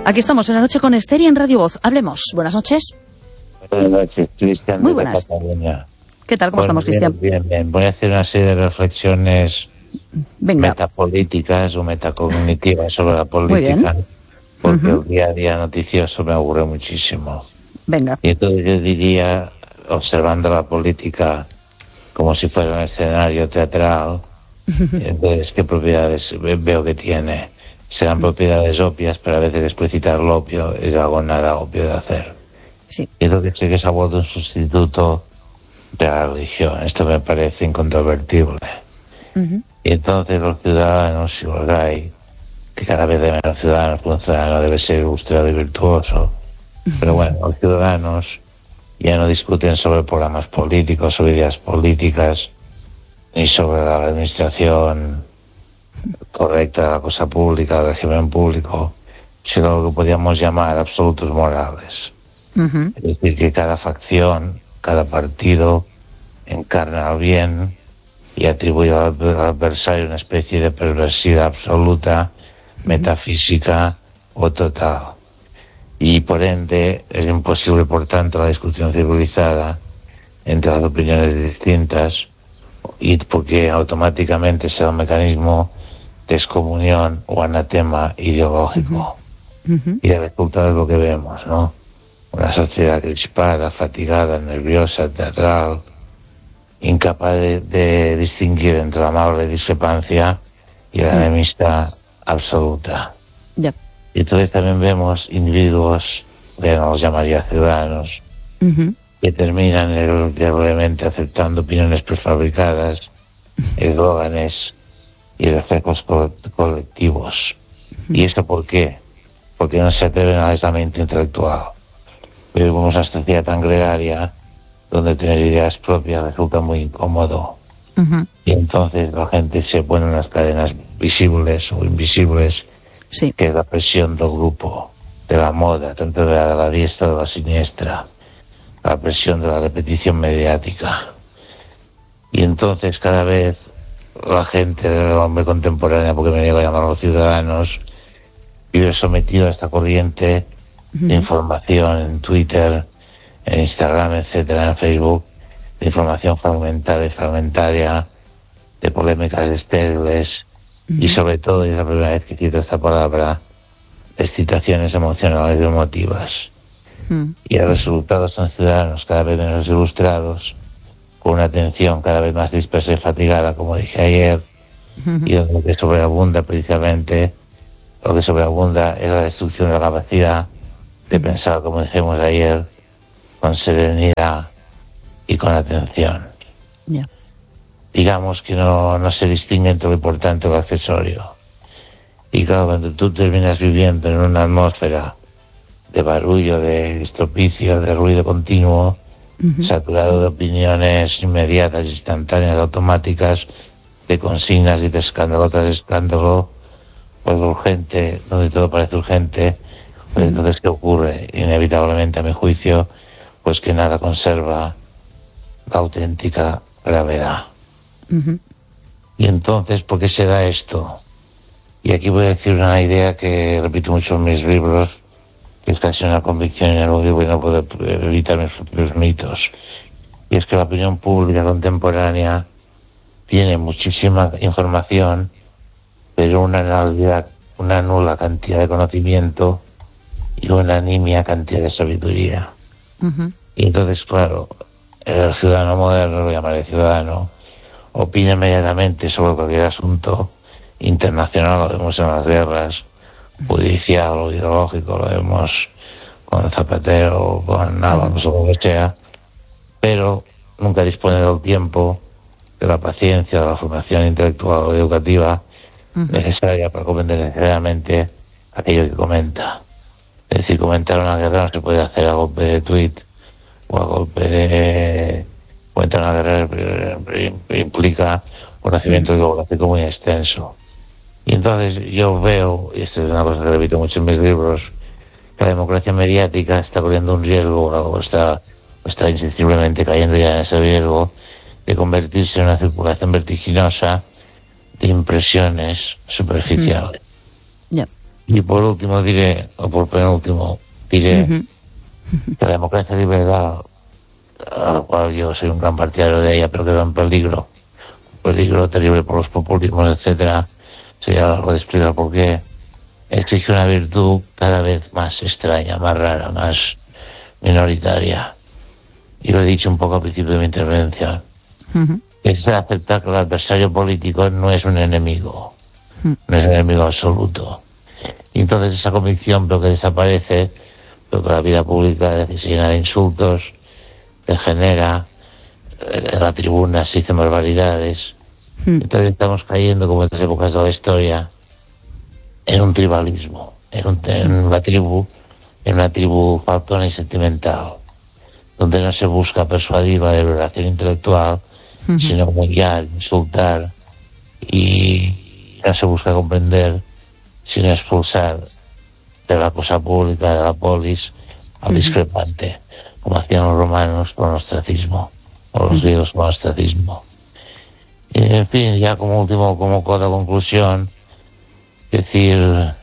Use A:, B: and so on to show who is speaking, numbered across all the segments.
A: Aquí estamos en La Noche con Esther y en Radio Voz. Hablemos. Buenas noches.
B: Buenas noches, Cristian.
A: Muy buenas. ¿Qué tal? ¿Cómo estamos, Cristian?
B: Bien. Voy a hacer una serie de reflexiones metapolíticas o metacognitivas sobre la política, porque el día a día noticioso me aburre muchísimo.
A: Venga.
B: Y entonces yo diría, observando la política como si fuera un escenario teatral, entonces, ¿qué propiedades veo que tiene? Serán propiedades obvias, pero a veces explicitar lo obvio es algo nada obvio de hacer.
A: Sí.
B: Y lo que sé que se ha vuelto un sustituto de la religión. Esto me parece incontrovertible. Y entonces los ciudadanos, si los hay, que cada vez hay menos ciudadanos, un ciudadano debe ser ilustrado y virtuoso, pero bueno, los ciudadanos ya no discuten sobre programas políticos, sobre ideas políticas, ni sobre la administración correcta de la cosa pública, del régimen público, sino lo que podríamos llamar absolutos morales. Es decir, que cada facción, cada partido encarna el bien y atribuye al adversario una especie de perversidad absoluta, metafísica o total. Y por ende es imposible, por tanto, la discusión civilizada entre las opiniones distintas, y porque automáticamente será un mecanismo de excomunión o anatema ideológico. Y el resultado es lo que vemos, ¿no? Una sociedad crispada, fatigada, nerviosa, teatral, incapaz de distinguir entre la amable discrepancia y la enemistad absoluta. Y entonces también vemos individuos, que no los llamaría ciudadanos, que terminan irremediablemente aceptando opiniones prefabricadas, eslóganes y reflejos colectivos. ¿Y esto por qué? Porque no se atreven al aislamiento intelectual. Vivimos una sociedad tan gregaria donde tener ideas propias resulta muy incómodo. Y entonces la gente se pone unas cadenas visibles o invisibles, que es la presión del grupo, de la moda, tanto de la diestra como de la siniestra, la presión de la repetición mediática. Y entonces cada vez la gente del hombre contemporáneo, porque me niego a llamarlos ciudadanos, vive sometido a esta corriente de información en Twitter, en Instagram, etcétera, en Facebook, de información fragmentada y fragmentaria, de polémicas estériles, y sobre todo, y es la primera vez que cito esta palabra, de excitaciones emocionales y emotivas. Y el resultado son ciudadanos cada vez menos ilustrados, con una atención cada vez más dispersa y fatigada, como dije ayer, y lo que sobreabunda precisamente, lo que sobreabunda es la destrucción de la capacidad de pensar, como dijimos ayer, con serenidad y con atención. Digamos que no se distingue entre lo importante y lo accesorio. Y claro, cuando tú terminas viviendo en una atmósfera de barullo, de estropicio, de ruido continuo, saturado de opiniones inmediatas, instantáneas, automáticas, de consignas y de escándalo tras escándalo, pues urgente, donde todo parece urgente, pues entonces ¿qué ocurre? Inevitablemente, a mi juicio, pues que nada conserva la auténtica gravedad. Y entonces, ¿por qué se da esto? Y aquí voy a decir una idea que repito mucho en mis libros, que es casi una convicción ineludible y no puedo evitar mis propios mitos. Y es que la opinión pública contemporánea tiene muchísima información, pero una nula cantidad de conocimiento y una nimia cantidad de sabiduría. Y entonces, claro, el ciudadano moderno, lo llamaré ciudadano, opina inmediatamente sobre cualquier asunto internacional, lo vemos en las guerras, judicial o ideológico, lo vemos con Zapatero, con Alonso, o lo que sea, pero nunca dispone del tiempo, de la paciencia, de la formación intelectual o educativa necesaria para comprender necesariamente aquello que comenta. Es decir, comentar una guerra no se puede hacer a golpe de tuit o a golpe de... Comentar una guerra implica conocimiento geográfico muy extenso. Y entonces yo veo, y esto es una cosa que repito mucho en mis libros, que la democracia mediática está corriendo un riesgo, o está insensiblemente cayendo ya en ese riesgo, de convertirse en una circulación vertiginosa de impresiones superficiales. Y por último diré, o por penúltimo, diré que la democracia liberal, a la cual yo soy un gran partidario de ella, pero que va en peligro, un peligro terrible por los populismos, etcétera, sería largo de explicar por qué, exige una virtud cada vez más extraña, más rara, más minoritaria. Y lo he dicho un poco al principio de mi intervención. Es aceptar que el adversario político no es un enemigo, no es un enemigo absoluto. Y entonces esa convicción veo que desaparece, porque la vida pública se llena de insultos, degenera, en la tribuna se dicen barbaridades. Entonces estamos cayendo, como en otras épocas de la historia, en un tribalismo, en una tribu faltona y sentimental, donde no se busca persuadir la liberación intelectual, sino humillar, insultar, y no se busca comprender, sino expulsar de la cosa pública, de la polis, al discrepante, como hacían los romanos con el ostracismo, o los griegos con el ostracismo. Y, en fin, ya como último, como coda conclusión, decir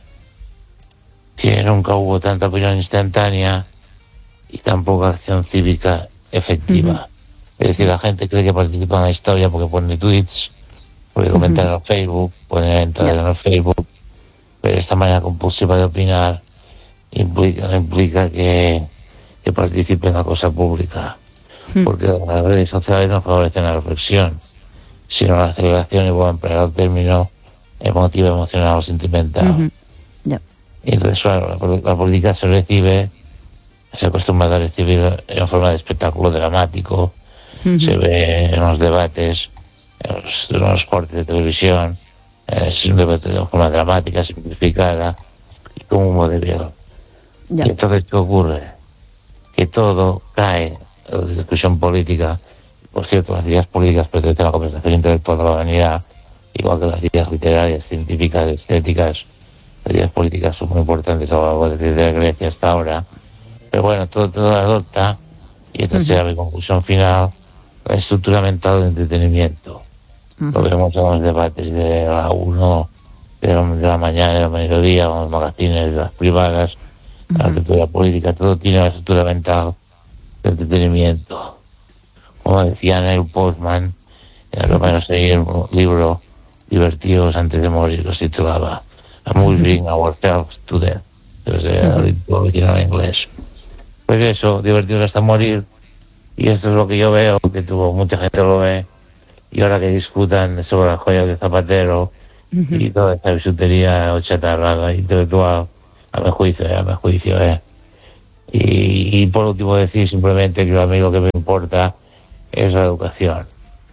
B: que nunca hubo tanta opinión instantánea y tan poca acción cívica efectiva. Es decir, la gente cree que participa en la historia porque pone tweets, porque comentar en el Facebook, pone entradas en el Facebook, pero esta manera compulsiva de opinar implica que participe en la cosa pública, porque las redes sociales no favorecen la reflexión, sino la celebración, y voy a emplear el término emotivo, emocional o sentimental. Y entonces, claro, la política se acostumbra a recibir en forma de espectáculo dramático, se ve en los debates, en los cortes de televisión, es un debate de forma dramática, simplificada y como un vodevil. Y entonces, ¿qué ocurre? Que todo cae en la discusión política. Por cierto, las ideas políticas pertenecen a la conversación intelectual de la humanidad, igual que las ideas literarias, científicas, estéticas. Las ideas políticas son muy importantes a lo largo de Grecia hasta ahora. Pero bueno, todo adopta, y esta será mi conclusión final, la estructura mental del entretenimiento. Lo vemos en los debates de la 1, de la mañana, de la mediodía, en los magazines, de las privadas, la estructura política, todo tiene la estructura mental del entretenimiento. Como decía Neil Postman, en el que menos leí el libro Divertidos antes de morir, que se titulaba Amusing Ourselves to Death, desde el original en inglés. Pues eso, divertidos hasta morir, y esto es lo que yo veo, que mucha gente lo ve, y ahora que discutan sobre las joyas de Zapatero y toda esta bisutería o chatarrada intelectual, a mi juicio. Y por último decir simplemente que a mí lo que me importa es la educación.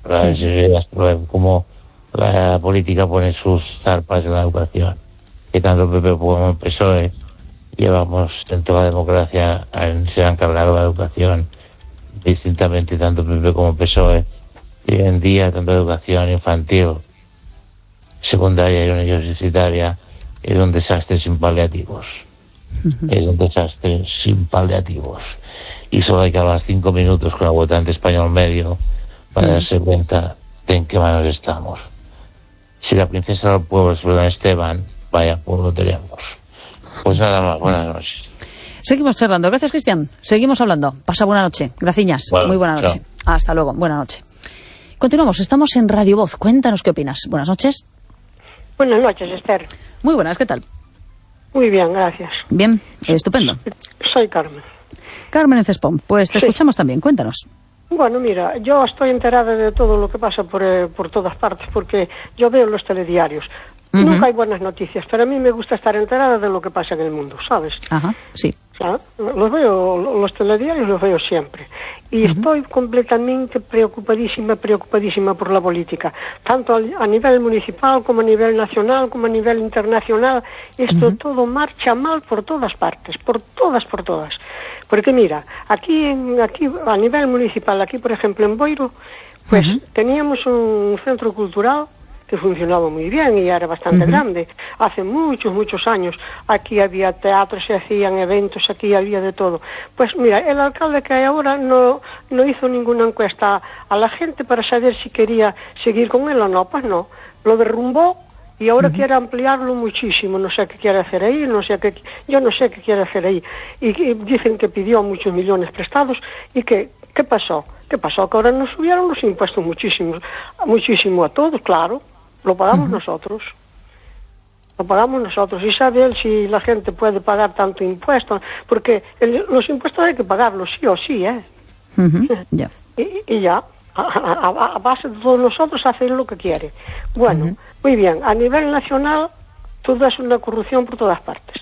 B: Cómo la política pone sus zarpas en la educación. Que tanto el PP como el PSOE llevamos en toda la democracia, se han cargado la educación distintamente, tanto el PP como el PSOE. Y hoy en día, tanto educación infantil, secundaria y universitaria, es un desastre sin paliativos. Es un desastre sin paliativos. Y solo hay que hablar 5 minutos con el votante español medio para darse cuenta de en qué manos estamos. Si la princesa del pueblo es Belén Esteban, vaya pueblo tenemos. Pues nada más, buenas noches.
A: Seguimos charlando. Gracias, Cristian. Seguimos hablando. Pasa buena noche. Graciñas.
B: Bueno,
A: muy buena noche.
B: Chao.
A: Hasta luego. Buena noche. Continuamos. Estamos en Radio Voz. Cuéntanos qué opinas. Buenas noches.
C: Buenas noches, Esther.
A: Muy buenas. ¿Qué tal?
C: Muy bien, gracias.
A: Bien. Estupendo.
C: Soy Carmen.
A: Carmen en Cespón. Pues te escuchamos también. Cuéntanos.
C: Bueno, mira, yo estoy enterada de todo lo que pasa por todas partes, porque yo veo los telediarios. Nunca hay buenas noticias, pero a mí me gusta estar enterada de lo que pasa en el mundo, ¿sabes?
A: Ajá, sí.
C: ¿Sabes? Los veo, los telediarios los veo siempre. Y estoy completamente preocupadísima por la política. Tanto a nivel municipal, como a nivel nacional, como a nivel internacional. Esto todo marcha mal por todas partes, por todas. Porque mira, aquí a nivel municipal, aquí por ejemplo en Boiro, pues teníamos un centro cultural que funcionaba muy bien y era bastante grande. Hace muchos años aquí había teatro, se hacían eventos, aquí había de todo. Pues mira, el alcalde que hay ahora no hizo ninguna encuesta a la gente para saber si quería seguir con él o no. Pues no, lo derrumbó y ahora quiere ampliarlo muchísimo, no sé qué quiere hacer ahí, yo no sé qué quiere hacer ahí, y dicen que pidió muchos millones prestados, y que, ¿qué pasó? Que ahora nos subieron los impuestos muchísimo a todos, claro, lo pagamos nosotros. Lo pagamos nosotros, y sabe él si la gente puede pagar tanto impuesto, porque los impuestos hay que pagarlos sí o sí,
A: Ya.
C: Y ya, a base de todos nosotros hacer lo que quiere. Bueno, muy bien, a nivel nacional todo es una corrupción por todas partes,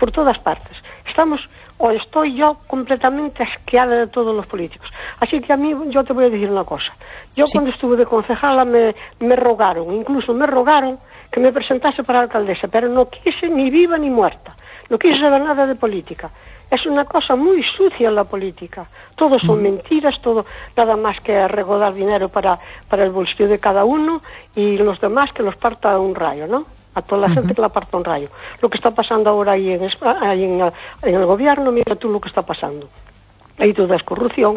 C: estoy yo completamente asqueada de todos los políticos. Así que a mí, yo te voy a decir una cosa, cuando estuve de concejala me rogaron que me presentase para alcaldesa, pero no quise ni viva ni muerta, no quise saber nada de política. Es una cosa muy sucia la política, todo son mentiras, todo nada más que regodar dinero para el bolsillo de cada uno, y los demás que los parta un rayo, ¿no? A toda la gente que la parta un rayo. Lo que está pasando ahora ahí en el gobierno, mira tú lo que está pasando. Ahí todo es corrupción,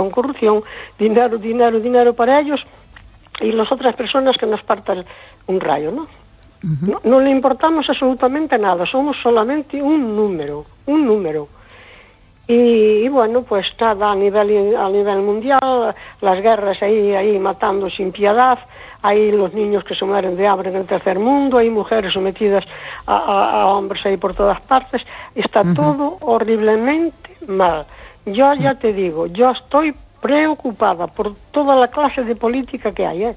C: dinero para ellos, y las otras personas que nos partan un rayo, ¿no? No le importamos absolutamente nada, somos solamente un número. Y bueno, pues nada, a nivel mundial, las guerras ahí matando sin piedad, hay los niños que se mueren de hambre en el tercer mundo, hay mujeres sometidas a hombres ahí por todas partes, está todo horriblemente mal. Yo ya te digo, yo estoy preocupada por toda la clase de política que hay,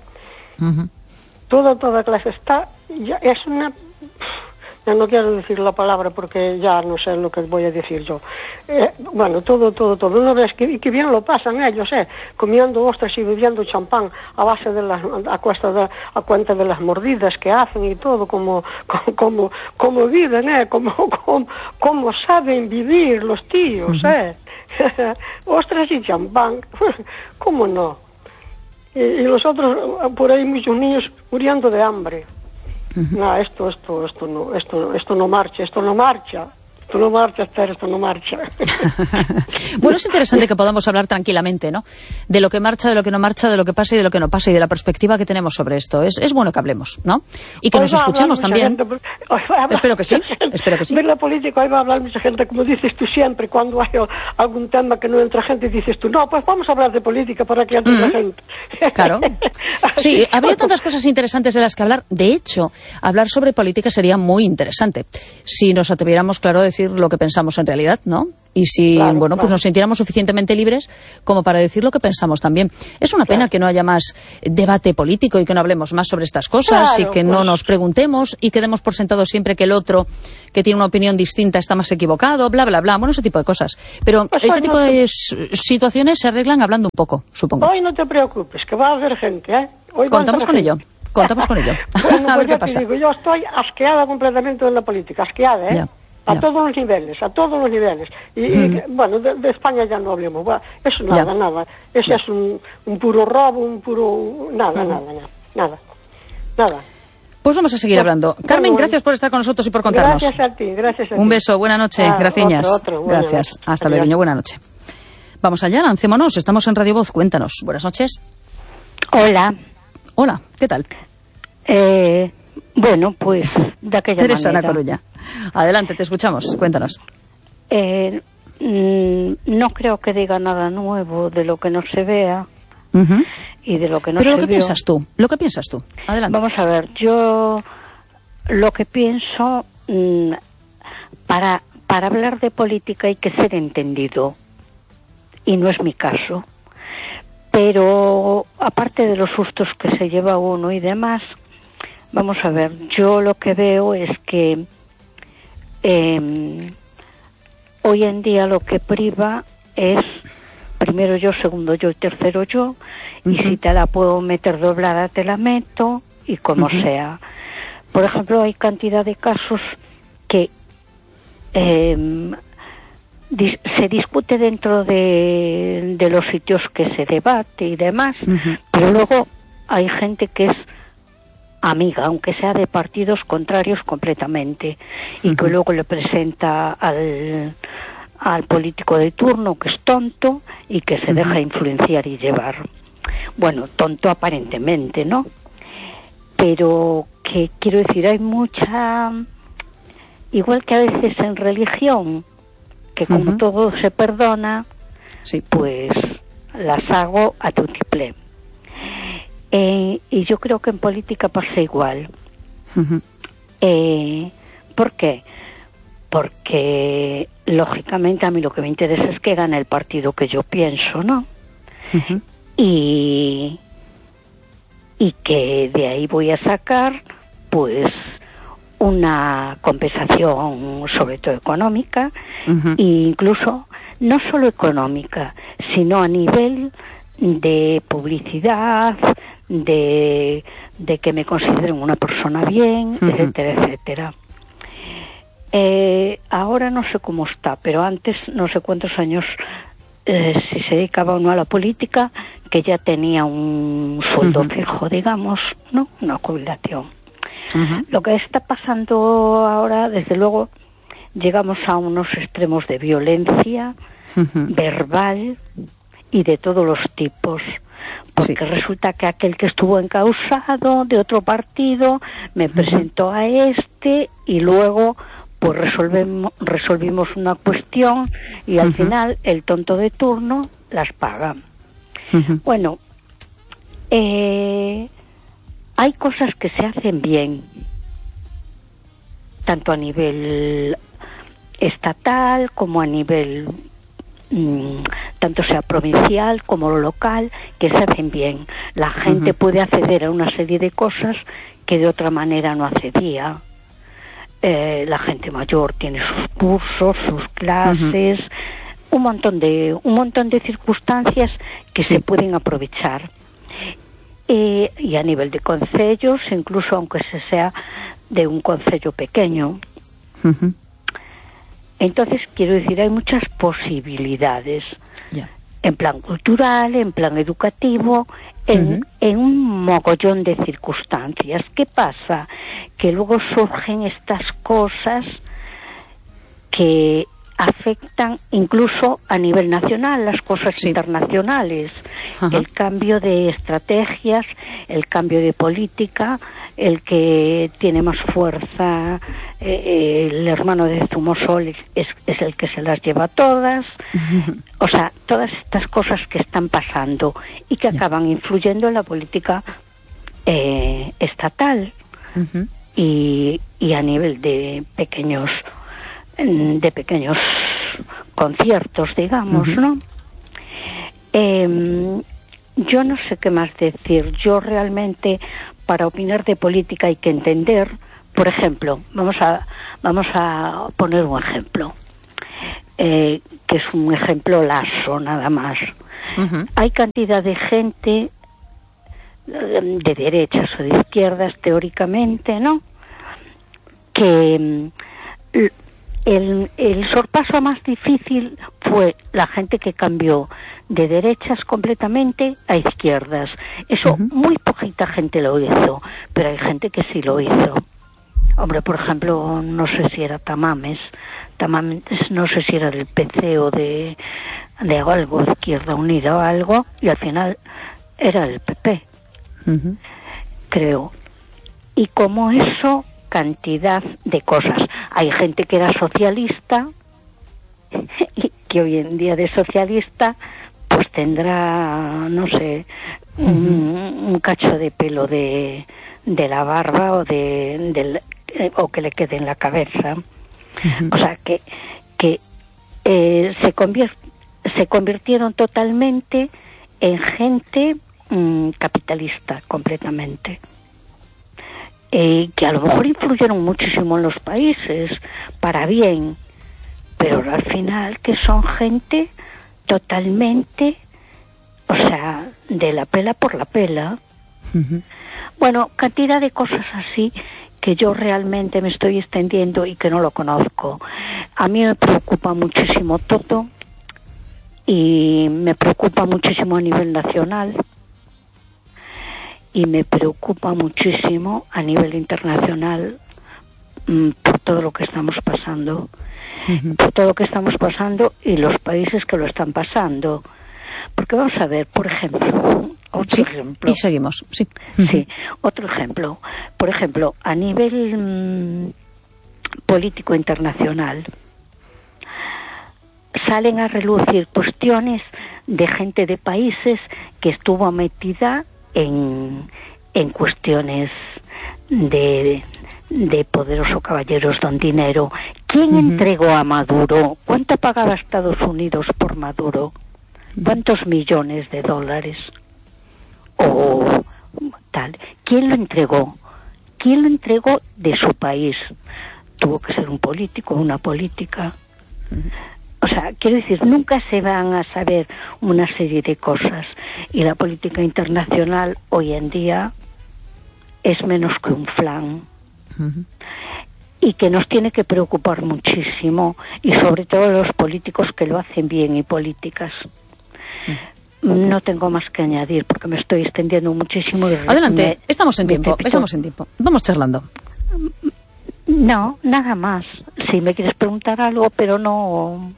C: toda clase es una... Ya no quiero decir la palabra porque ya no sé lo que voy a decir yo. Bueno, todo. Uno ve que bien lo pasan ellos, comiendo ostras y bebiendo champán a base a cuenta de las mordidas que hacen y todo, como viven, como saben vivir los tíos, ostras y champán, ¿cómo no? Y los otros, por ahí muchos niños muriendo de hambre. No, esto no marcha, Esther, esto no marcha.
A: Bueno, es interesante que podamos hablar tranquilamente, ¿no? De lo que marcha, de lo que no marcha, de lo que pasa y de lo que no pasa, y de la perspectiva que tenemos sobre esto. Es bueno que hablemos, ¿no? Y que nos escuchemos también. Espero que sí.
C: En la política hoy va a hablar mucha gente, como dices tú siempre, cuando hay algún tema que no entra gente, dices tú, no, pues vamos a hablar de política para que entre la gente.
A: Claro. Sí, habría tantas cosas interesantes de las que hablar. De hecho, hablar sobre política sería muy interesante. Si nos atreviéramos, claro, a decir lo que pensamos en realidad, ¿no? Y si, pues nos sintiéramos suficientemente libres como para decir lo que pensamos también. Es una pena que no haya más debate político y que no hablemos más sobre estas cosas y que no nos preguntemos y que demos por sentado siempre que el otro que tiene una opinión distinta está más equivocado, bla, bla, bla. Bueno, ese tipo de cosas. Pero este tipo de situaciones se arreglan hablando un poco, supongo.
C: Hoy no te preocupes, que va a haber gente, ¿eh?
A: Contamos con ello.
C: Bueno, a ver qué pasa. Yo estoy asqueada completamente de la política, asqueada, ¿eh? A todos los niveles. Y bueno, de España ya no hablemos. Eso nada. Eso es un puro robo, nada.
A: Pues vamos a seguir hablando. Carmen, gracias por estar con nosotros y por contarnos.
C: Gracias a ti.
A: Un beso, buena noche, graciñas. Gracias, hasta luego, buena noche. Vamos allá, lancémonos, estamos en Radio Voz, cuéntanos. Buenas noches.
D: Hola,
A: ¿qué tal?
D: Bueno, pues de aquella
A: Teresa
D: manera.
A: Ana Coruña. Adelante, te escuchamos, cuéntanos.
D: No creo que diga nada nuevo de lo que no se vea y de lo que no se vea.
A: Pero lo que piensas tú, adelante.
D: Vamos a ver, yo lo que pienso, para hablar de política hay que ser entendido, y no es mi caso. Pero aparte de los sustos que se lleva uno y demás, vamos a ver, yo lo que veo es que hoy en día lo que priva es primero yo, segundo yo y tercero yo, y si te la puedo meter doblada te la meto, y como sea. Por ejemplo, hay cantidad de casos que se discute dentro de los sitios que se debate y demás, pero luego hay gente que es amiga, aunque sea de partidos contrarios completamente, y que luego le presenta al político de turno que es tonto y que se deja influenciar y llevar. Bueno, tonto aparentemente, ¿no? pero que quiero decir, hay mucha, igual que a veces en religión, que como todo se perdona, pues las hago a tutiplén. Y yo creo que en política pasa igual. ¿Por qué? Porque lógicamente a mí lo que me interesa es que gane el partido que yo pienso, ¿no? Y que de ahí voy a sacar pues una compensación sobre todo económica, e incluso no solo económica, sino a nivel de publicidad, de que me consideren una persona bien, etcétera, etcétera. Ahora no sé cómo está, pero antes no sé cuántos años si se dedicaba uno a la política, que ya tenía un sueldo fijo, digamos, ¿no? Una jubilación. Lo que está pasando ahora, desde luego, llegamos a unos extremos de violencia verbal y de todos los tipos. Porque resulta que aquel que estuvo encausado de otro partido me presentó a este y luego pues resolvimos una cuestión y al final el tonto de turno las paga. Bueno, hay cosas que se hacen bien, tanto a nivel estatal como a nivel tanto sea provincial como local, que se hacen bien. La gente puede acceder a una serie de cosas que de otra manera no accedía. La gente mayor tiene sus cursos, sus clases, un montón de circunstancias que se pueden aprovechar. Y a nivel de concellos, incluso aunque se sea de un concello pequeño. Entonces, quiero decir, hay muchas posibilidades. En plan cultural, en plan educativo, en un mogollón de circunstancias. ¿Qué pasa? Que luego surgen estas cosas que afectan incluso a nivel nacional, las cosas internacionales, el cambio de estrategias, el cambio de política, el que tiene más fuerza, el hermano de Zumosol es el que se las lleva todas, o sea, todas estas cosas que están pasando y que acaban influyendo en la política estatal y a nivel de pequeños conciertos, digamos, ¿no? Yo no sé qué más decir. Yo realmente, para opinar de política hay que entender, por ejemplo, vamos a poner un ejemplo, que es un ejemplo laso nada más. Hay cantidad de gente de derechas o de izquierdas, teóricamente, ¿no? Que el sorpaso más difícil fue la gente que cambió de derechas completamente a izquierdas. Eso muy poquita gente lo hizo, pero hay gente que sí lo hizo. Hombre, por ejemplo, no sé si era Tamames, no sé si era del PC o de algo, de Izquierda Unida o algo, y al final era el PP, creo. Y como eso, cantidad de cosas. Hay gente que era socialista y que hoy en día de socialista pues tendrá, no sé, un cacho de pelo de la barba o o que le quede en la cabeza. O sea que se convirtieron totalmente en gente capitalista completamente. Que a lo mejor influyeron muchísimo en los países, para bien, pero al final que son gente totalmente, o sea, de la pela por la pela. Bueno, cantidad de cosas así que yo realmente me estoy extendiendo y que no lo conozco. A mí me preocupa muchísimo todo y me preocupa muchísimo a nivel nacional. Y me preocupa muchísimo a nivel internacional por todo lo que estamos pasando. Por todo lo que estamos pasando y los países que lo están pasando. Porque vamos a ver, por ejemplo, Otro ejemplo.
A: Y seguimos, sí.
D: Sí, otro ejemplo. Por ejemplo, a nivel político internacional, salen a relucir cuestiones de gente de países que estuvo metida en cuestiones de poderosos caballeros don dinero. ¿Quién entregó a Maduro? ¿Cuánto pagaba Estados Unidos por Maduro? ¿Cuántos millones de dólares? O tal. ¿Quién lo entregó? ¿Quién lo entregó de su país? Tuvo que ser un político, una política. O sea, quiero decir, nunca se van a saber una serie de cosas. Y la política internacional hoy en día es menos que un flan. Y que nos tiene que preocupar muchísimo, y sobre todo los políticos que lo hacen bien y políticas. No tengo más que añadir porque me estoy extendiendo muchísimo.
A: Adelante, estamos en tiempo. Vamos charlando.
D: No, nada más. Si me quieres preguntar algo, pero no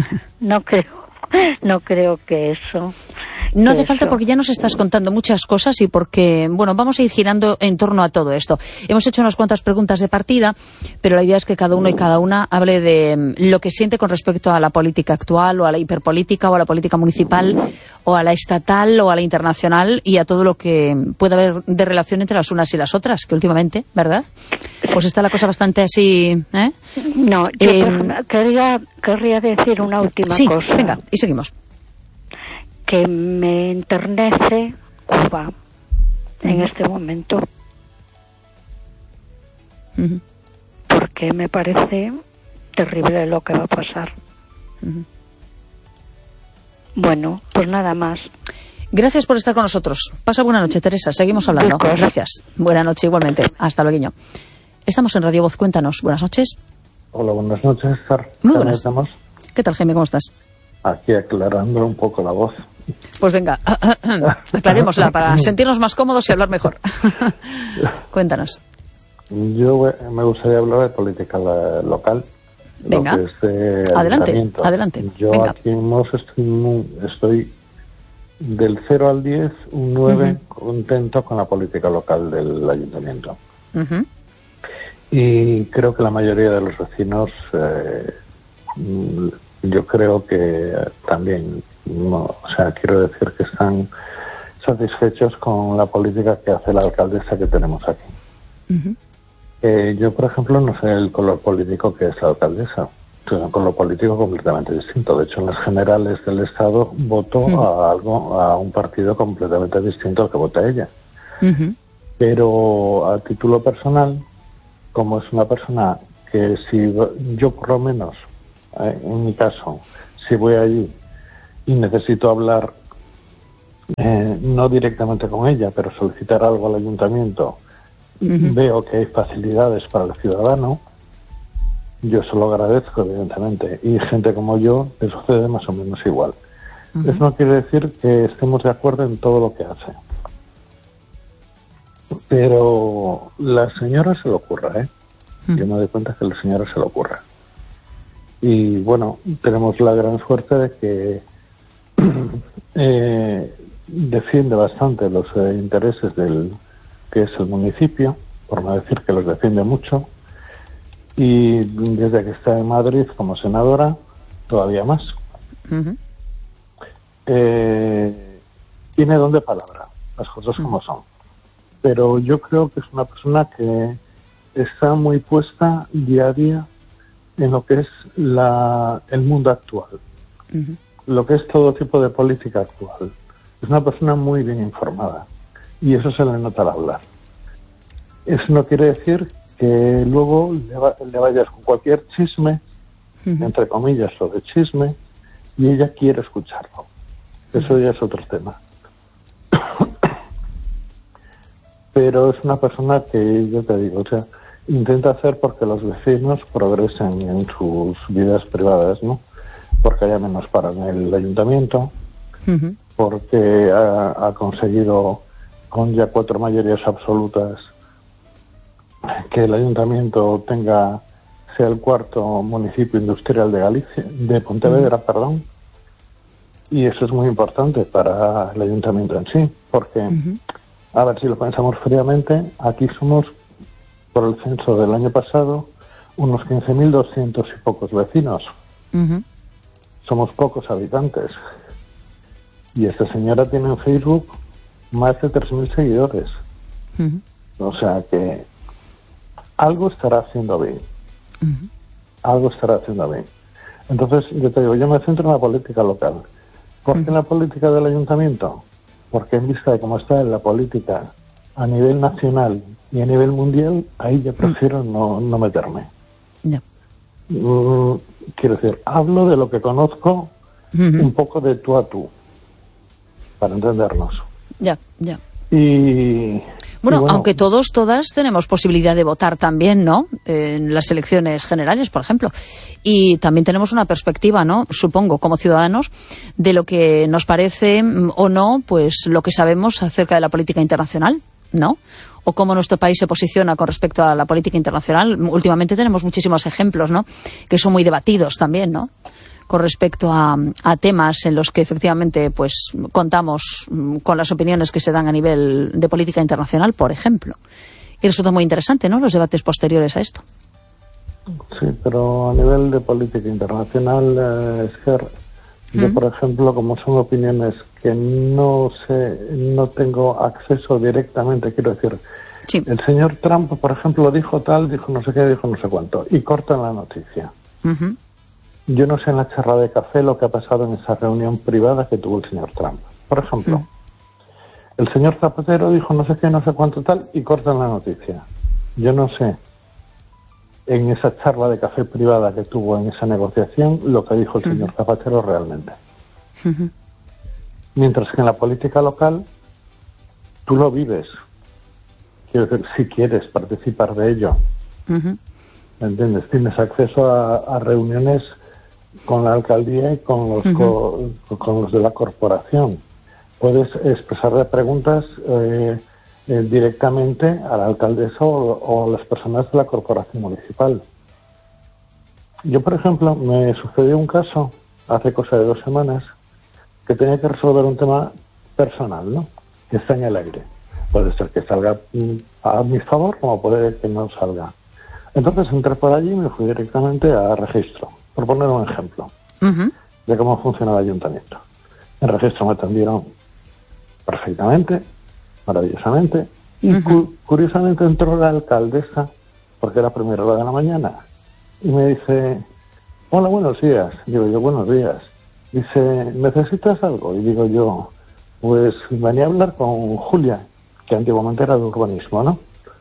D: creo que eso.
A: No hace falta, porque ya nos estás contando muchas cosas y porque, bueno, vamos a ir girando en torno a todo esto. Hemos hecho unas cuantas preguntas de partida, pero la idea es que cada uno y cada una hable de lo que siente con respecto a la política actual, o a la hiperpolítica, o a la política municipal, o a la estatal, o a la internacional, y a todo lo que pueda haber de relación entre las unas y las otras, que últimamente, ¿verdad? Pues está la cosa bastante así, ¿eh?
D: No, yo querría decir una última cosa.
A: Sí, venga, y seguimos.
D: Que me enternece Cuba en este momento, porque me parece terrible lo que va a pasar. Bueno, pues nada más.
A: Gracias por estar con nosotros. Pasa buena noche, Teresa. Seguimos hablando. Gracias. Buena noche igualmente. Hasta luego. Estamos en Radio Voz. Cuéntanos. Buenas noches.
E: Hola, buenas noches, Sar.
A: Muy buenas. ¿Qué tal, Jaime? ¿Cómo estás?
E: Aquí aclarando un poco la voz.
A: Pues venga, aclarémosla para sentirnos más cómodos y hablar mejor. Cuéntanos.
E: Yo me gustaría hablar de política local.
A: Venga, adelante.
E: Yo
A: venga.
E: Aquí estoy del 0 al 10, un 9, contento con la política local del ayuntamiento. Y creo que la mayoría de los vecinos, yo creo que también, quiero decir que están satisfechos con la política que hace la alcaldesa que tenemos aquí. Yo, por ejemplo, no sé el color político que es la alcaldesa. Es un color político completamente distinto. De hecho, en las generales del Estado votó a un partido completamente distinto al que vota ella. Pero a título personal, como es una persona que si yo por lo menos, en mi caso, si voy allí y necesito hablar, no directamente con ella, pero solicitar algo al ayuntamiento, veo que hay facilidades para el ciudadano, yo se lo agradezco, evidentemente, y gente como yo le sucede más o menos igual. Eso no quiere decir que estemos de acuerdo en todo lo que hace. Pero la señora se le ocurra, Yo me doy cuenta que la señora se le ocurra. Y bueno, tenemos la gran suerte de que defiende bastante los intereses del que es el municipio, por no decir que los defiende mucho, y desde que está en Madrid como senadora, todavía más. Tiene don de palabra, las cosas como son. Pero yo creo que es una persona que está muy puesta día a día en lo que es el mundo actual, lo que es todo tipo de política actual. Es una persona muy bien informada y eso se le nota al hablar. Eso no quiere decir que luego le vayas con cualquier chisme, entre comillas, sobre chisme, y ella quiere escucharlo. Eso ya es otro tema. Pero es una persona que, yo te digo, intenta hacer porque los vecinos progresen en sus vidas privadas, ¿no? Porque haya menos paro en el ayuntamiento, porque ha conseguido, con ya 4 mayorías absolutas, que el ayuntamiento sea el 4.º municipio industrial de Galicia, de Pontevedra, perdón. Y eso es muy importante para el ayuntamiento en sí, porque, a ver si lo pensamos fríamente, aquí somos, por el censo del año pasado, unos 15.200 y pocos vecinos. Somos pocos habitantes. Y esta señora tiene en Facebook más de 3.000 seguidores. O sea que algo estará haciendo bien. Algo estará haciendo bien. Entonces, yo te digo, yo me centro en la política local. ¿Por qué en la política del ayuntamiento? Porque en vista de cómo está en la política a nivel nacional y a nivel mundial, ahí yo prefiero no meterme. Quiero decir, hablo de lo que conozco un poco de tú a tú, para entendernos.
A: Bueno, aunque todas tenemos posibilidad de votar también, ¿no? En las elecciones generales, por ejemplo. Y también tenemos una perspectiva, ¿no? Supongo, como ciudadanos, de lo que nos parece o no, pues lo que sabemos acerca de la política internacional, ¿no? O cómo nuestro país se posiciona con respecto a la política internacional. Últimamente tenemos muchísimos ejemplos, ¿no? Que son muy debatidos también, ¿no? Con respecto a temas en los que efectivamente pues contamos con las opiniones que se dan a nivel de política internacional, por ejemplo. Y resulta muy interesante, ¿no?, los debates posteriores a esto.
E: Sí, pero a nivel de política internacional, yo, por ejemplo, como son opiniones que no tengo acceso directamente, quiero decir, el señor Trump, por ejemplo, dijo tal, dijo no sé qué, dijo no sé cuánto, y cortan la noticia. Yo no sé en la charla de café lo que ha pasado en esa reunión privada que tuvo el señor Trump. Por ejemplo, el señor Zapatero dijo no sé qué, no sé cuánto tal, y cortan la noticia. Yo no sé en esa charla de café privada que tuvo en esa negociación lo que dijo el señor Zapatero realmente. Mientras que en la política local tú lo vives. Quiero decir, si quieres participar de ello. ¿Entiendes? Tienes acceso a reuniones con la alcaldía y con los de la corporación. Puedes expresarle preguntas directamente a la alcaldesa o a las personas de la corporación municipal. Yo, por ejemplo, me sucedió un caso hace cosa de 2 semanas que tenía que resolver un tema personal, ¿no? Que está en el aire. Puede ser que salga a mi favor como puede que no salga. Entonces entré por allí y me fui directamente a registro, por poner un ejemplo de cómo funciona el ayuntamiento. En registro me atendieron perfectamente, maravillosamente, y curiosamente entró la alcaldesa, porque era primera hora de la mañana, y me dice, hola, buenos días. Digo yo, buenos días. Dice, ¿necesitas algo? Y digo yo, pues venía a hablar con Julia, que antiguamente era de urbanismo, ¿no?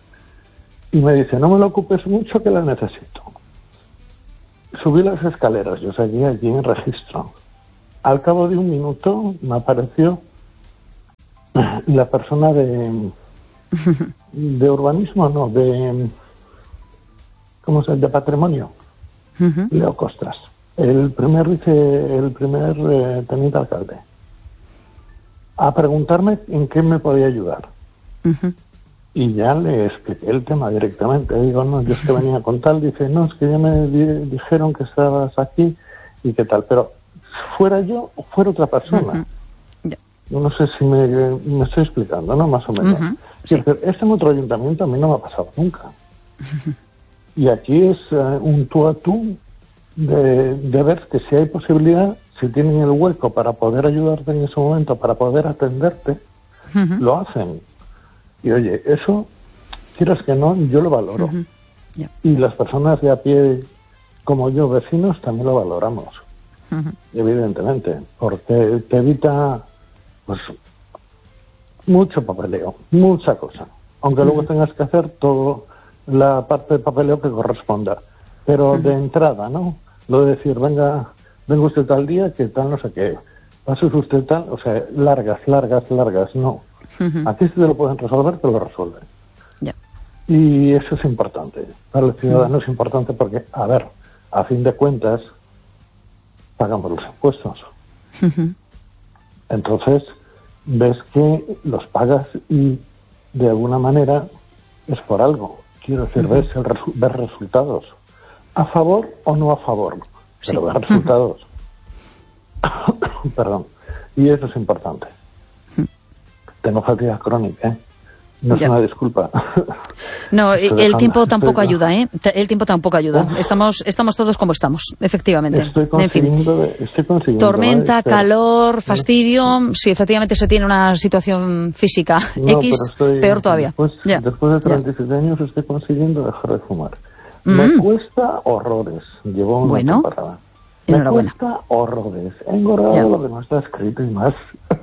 E: Y me dice, no me lo ocupes mucho que la necesito. Subí las escaleras, yo seguía allí en registro. Al cabo de 1 minuto me apareció la persona de urbanismo, no, ¿cómo se llama? De patrimonio. Leo Costras, el primer teniente alcalde, a preguntarme en qué me podía ayudar. Y ya le expliqué el tema directamente. Digo, no, yo es que venía con tal. Dice, no, es que ya me dijeron que estabas aquí y qué tal. Pero fuera yo o fuera otra persona. No sé si me estoy explicando, ¿no? Más o menos. Sí. En otro ayuntamiento a mí no me ha pasado nunca. Y aquí es un tú a tú de ver que si hay posibilidad, si tienen el hueco para poder ayudarte en ese momento, para poder atenderte, lo hacen. Y oye, eso, quieras que no, yo lo valoro. Y las personas de a pie, como yo, vecinos, también lo valoramos. Evidentemente, porque te evita, pues, mucho papeleo, mucha cosa. Aunque luego tengas que hacer toda la parte de papeleo que corresponda. Pero de entrada, ¿no? Lo de decir, venga usted tal día, que tal no sé qué. Pase usted tal, o sea, largas, no. Aquí si te lo pueden resolver, te lo resuelven. Y eso es importante. Para el ciudadano es importante porque, a ver, a fin de cuentas, pagamos los impuestos. Entonces, ves que los pagas y, de alguna manera, es por algo. Quiero decir, ves resultados. ¿A favor o no a favor? Pero ves resultados. Perdón. Y eso es importante. Tengo fatiga crónica, ¿eh? No es una disculpa.
A: No, el tiempo tampoco ayuda, ¿eh? El tiempo tampoco ayuda. Estamos todos como estamos, efectivamente.
E: Estoy consiguiendo,
A: tormenta, calor, fastidio. Si efectivamente se tiene una situación física X, peor todavía.
E: Después de 37 años estoy consiguiendo dejar de fumar. Me cuesta horrores. Llevo una temporada. Me cuesta horrores. He engordado lo que no está escrito y más.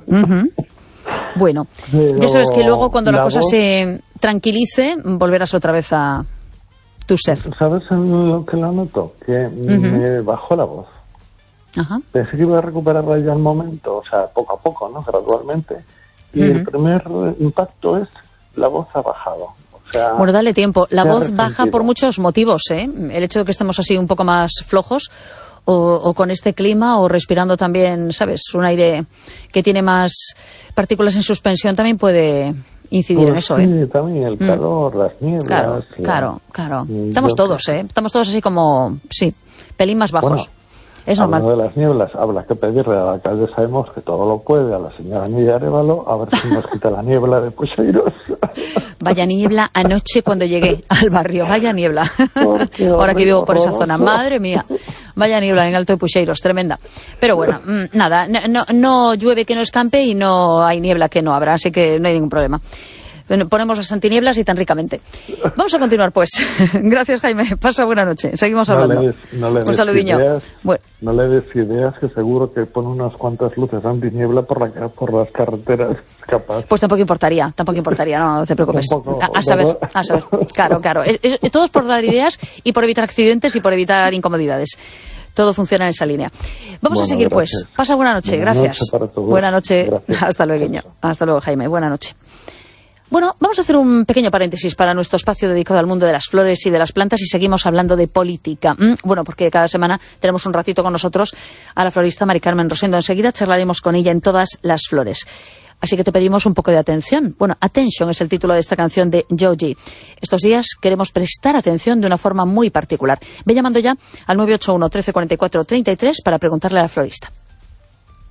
A: Bueno, ya sabes que luego cuando la cosa se tranquilice, volverás otra vez a tu ser.
E: ¿Sabes lo que lo noto? Que me bajó la voz. Pensé que iba a recuperarla ya al momento, o sea, poco a poco, ¿no? Gradualmente. Y el primer impacto es la voz ha bajado. O sea,
A: bueno, dale tiempo. La voz baja por muchos motivos, ¿eh? El hecho de que estemos así un poco más flojos o con este clima o respirando también, ¿sabes? Un aire que tiene más partículas en suspensión también puede incidir en eso, ¿eh?
E: Sí, también el calor, las nieblas.
A: Claro. Estamos todos, ¿eh? Estamos todos así como, pelín más bajos.
E: Bueno,
A: es normal.
E: Hablando de las nieblas, habrá que pedirle a la alcaldesa de Mos que todo lo puede, a la señora Nidia Arévalo, a ver si nos quita la niebla de Puxeiros.
A: Vaya niebla anoche cuando llegué al barrio, vaya niebla. Ahora que vivo por esa zona, madre mía, vaya niebla en Alto de Puxeiros, tremenda. Pero bueno, nada, no llueve que no escampe y no hay niebla que no habrá, así que no hay ningún problema. Ponemos las antinieblas y tan ricamente. Vamos a continuar, pues. Gracias, Jaime. Pasa buena noche. Seguimos hablando. Un saludiño.
E: No le des ideas, que seguro que pone unas cuantas luces antiniebla por las carreteras, capaz.
A: Pues tampoco importaría, no te preocupes. A saber. Claro. Todo es por dar ideas y por evitar accidentes y por evitar incomodidades. Todo funciona en esa línea. Vamos a seguir, pues. Pasa buena noche. Gracias. Buena noche. Hasta luego. Hasta luego, Jaime. Buena noche. Bueno, vamos a hacer un pequeño paréntesis para nuestro espacio dedicado al mundo de las flores y de las plantas y seguimos hablando de política. Bueno, porque cada semana tenemos un ratito con nosotros a la florista Mari Carmen Rosendo. Enseguida charlaremos con ella en todas las flores. Así que te pedimos un poco de atención. Bueno, Attention es el título de esta canción de Joji. Estos días queremos prestar atención de una forma muy particular. Ve llamando ya al 981 13 44 33 para preguntarle a la florista.